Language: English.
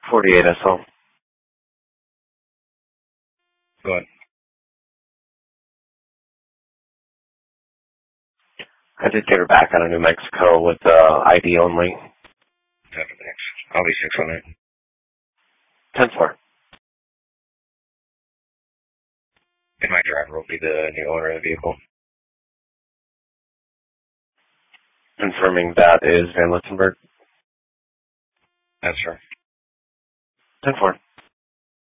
48 SL. Go ahead. I did get her back out of New Mexico with ID only. Thanks. I'll be 600. 10-4. And my driver will be the new owner of the vehicle. Confirming that is Van Littenberg. That's right. 10-4.